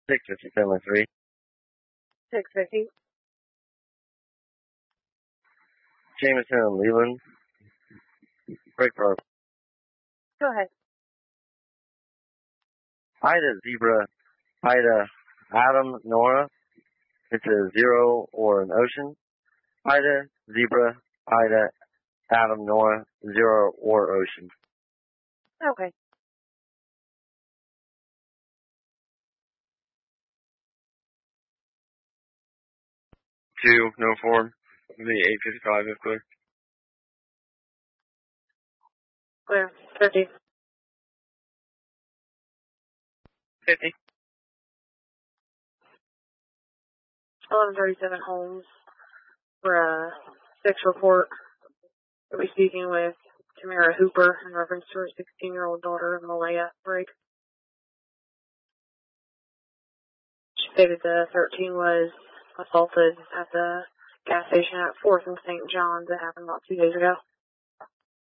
650, family 3. 650. Jameson and Leland. Break car. Go ahead. Ida, Zebra, Ida, Adam, Nora. It's a 0 or an ocean. Ida, Zebra, Ida, Adam, Nora, 0 or ocean. Okay. Two, no form. The 855 is clear. Clear. 50. 50. 1137 Holmes. For a 6 report. We'll be speaking with Tamara Hooper in reference to her 16-year-old daughter, Malaya Briggs. She stated the 13 was assaulted at the gas station at 4th and St. John's. That happened about 2 days ago.